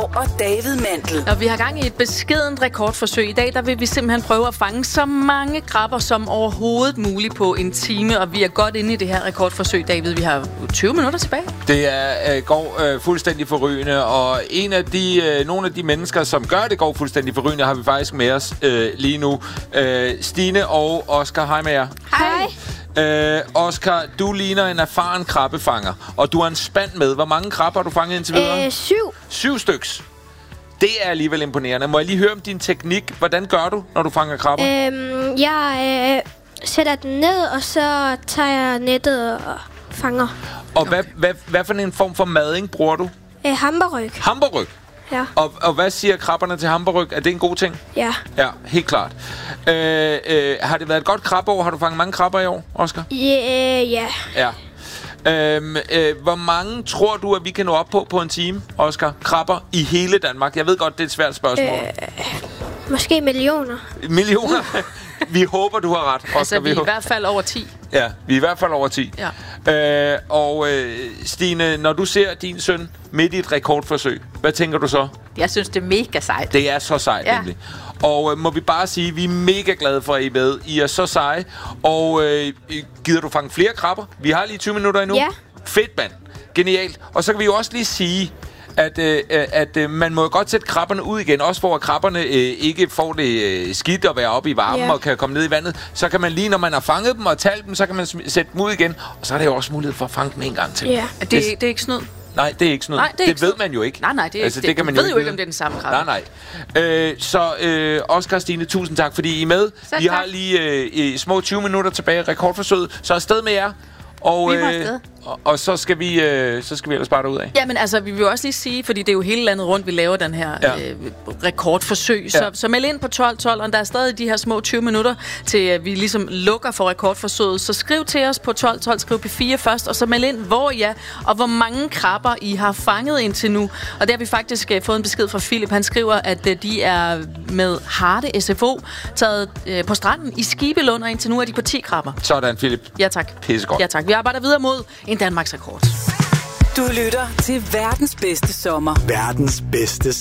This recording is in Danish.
og David Mandel. Og vi har gang i et beskedent rekordforsøg. I dag der vil vi simpelthen prøve at fange så mange krabber som overhovedet muligt på en time. Og vi er godt inde i det her rekordforsøg, David. Vi har 20 minutter tilbage. Det går fuldstændig forrygende, og nogle af de mennesker, som gør det går fuldstændig forrygende, har vi faktisk med os lige nu. Stine og Oscar, hej med jer. Hej. Oscar, du ligner en erfaren krabbefanger, og du har en spand med. Hvor mange krabber har du fanget indtil videre? 7. 7 styks. Det er alligevel imponerende. Må jeg lige høre om din teknik? Hvordan gør du, når du fanger krabber? Jeg sætter den ned, og så tager jeg nettet og fanger. Og hvad for en form for mading bruger du? Hamburgerryg. Hamburgerryg? Ja. Og hvad siger krabberne til hamburgerryg? Er det en god ting? Ja. Ja, helt klart. Har det været et godt krabbeår? Har du fanget mange krabber i år, Oscar? Ja. Ja. Hvor mange tror du, at vi kan nå op på en time, Oscar? Krabber i hele Danmark? Jeg ved godt, det er et svært spørgsmål. Måske millioner. Millioner? Vi håber, du har ret, Oscar. Altså, vi er i hvert fald over 10. Ja, vi er i hvert fald over 10. Ja. Stine, når du ser din søn midt i et rekordforsøg, hvad tænker du så? Jeg synes, det er mega sejt. Det er så sejt, nemlig. Og må vi bare sige, at vi er mega glade for, at I er med. I er så seje. Og gider du fange flere krabber? Vi har lige 20 minutter endnu. Ja. Fedt, mand. Genialt. Og så kan vi jo også lige sige, at man må godt sætte krabberne ud igen, også for at krabberne ikke får det skidt at være oppe i varmen og kan komme ned i vandet. Så kan man lige, når man har fanget dem og talt dem, så kan man sætte dem ud igen. Og så er der jo også mulighed for at fange dem en gang til. Ja. Det er ikke snyd. Nej, det er ikke sådan noget. Det ved man jo ikke. Nej, det er altså, ikke. Det kan man ved jo ikke, vide. om det er den samme krabbe. Nej. Så Oscar og Stine, tusind tak, fordi I er med. Vi har lige små 20 minutter tilbage i rekordforsøget. Så afsted med jer. Og så skal vi ellers bare derud af. Ja, men altså, vi vil jo også lige sige, fordi det er jo hele landet rundt, vi laver den her rekordforsøg. Så meld ind på 1212, og der er stadig de her små 20 minutter, til vi ligesom lukker for rekordforsøget. Så skriv til os på 1212, skriv P4 først, og så meld ind, hvor I er, og hvor mange krabber I har fanget indtil nu. Og der har vi faktisk fået en besked fra Philip. Han skriver, at de er med Harte SFO taget på stranden i Skibelund, og indtil nu er de på 10 krabber. Sådan, Philip. Ja, tak. Pissegodt. Ja, tak. Vi arbejder videre mod en Danmarks rekord. Du lytter til verdens bedste sommer. Verdens bedste